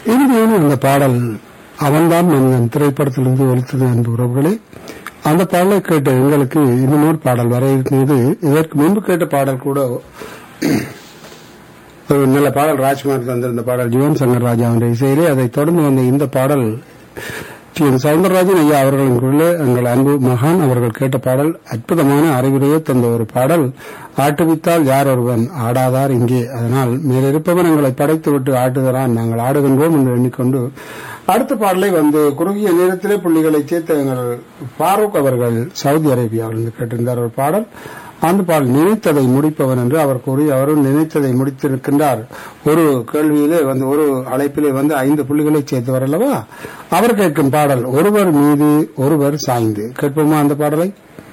இறுதியான அந்த பாடல் அவன்தான் மனிதன் திரைப்படத்திலிருந்து ஒலித்தது அன்பு உறவுகளே. அந்த பாடலை கேட்ட எங்களுக்கு இன்னொரு பாடல் வர இருக்கிறது. இதற்கு முன்பு கேட்ட பாடல் கூட ஒரு நல்ல பாடல், ராஜ்குமார் தந்திருந்த பாடல் ஜுவன் சங்கர் ராஜாவுடைய இசையிலே. அதைத் தொடர்ந்து வந்த இந்த பாடல் சவுந்தரராஜன் ஐயா அவர்களுக்குள்ளே எங்கள் அன்பு மகான் அவர்கள் கேட்ட பாடல் அற்புதமான அறிவுரையை தந்த ஒரு பாடல். ஆட்டுவித்தால் யார் ஒருவன் ஆடாதார் இங்கே, அதனால் மேலிருப்பவன் எங்களை படைத்துவிட்டு ஆட்டுகிறான், நாங்கள் ஆடுகின்றோம் என்று எண்ணிக்கொண்டு அடுத்த பாடலை வந்து குறுகிய நேரத்திலே புள்ளிகளை சேர்த்த எங்கள் ஃபாரூக் அவர்கள் சவுதி அரேபியாவிலிருந்து கேட்டிருந்தார் ஒரு பாடல். அந்த பாடல் நினைத்ததை முடிப்பவன் என்று அவர் கூறி அவரும் நினைத்ததை முடித்திருக்கின்றார். ஒரு கேள்வியிலே வந்து ஒரு அழைப்பிலே வந்து 5 புள்ளிகளை சேர்த்தவர் அல்லவா. அவர் கேட்கும் பாடல் ஒருவர் மீது ஒருவர் சாய்ந்து. கேட்போமா அந்த பாடலை?